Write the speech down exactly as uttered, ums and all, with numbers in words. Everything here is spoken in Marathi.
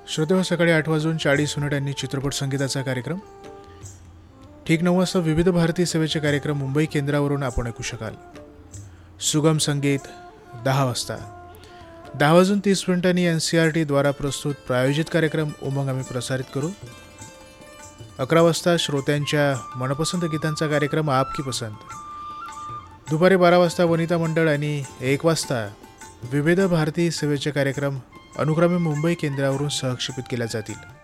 श्रोतेहो, सकाळी आठ वाजून चाळीस मिनिट यांनी चित्रपट संगीताचा कार्यक्रम. ठीक नऊ वाजता विविध भारती सेवेचे कार्यक्रम मुंबई केंद्रावरून आपण ऐकू शकाल. सुगम संगीत दहा वाजता. दहा वाजून तीस मिनिटांनी एन सी आर टीद्वारा प्रस्तुत प्रायोजित कार्यक्रम उमंग आम्ही प्रसारित करू. अकरा वाजता श्रोत्यांच्या मनपसंत गीतांचा कार्यक्रम आपकी पसंत. दुपारी बारा वाजता वनिता मंडळ आणि एक वाजता विविध भारती सेवेचे कार्यक्रम अनुक्रमे मुंबई केंद्रावरून सहक्षेपित केल्या जातील.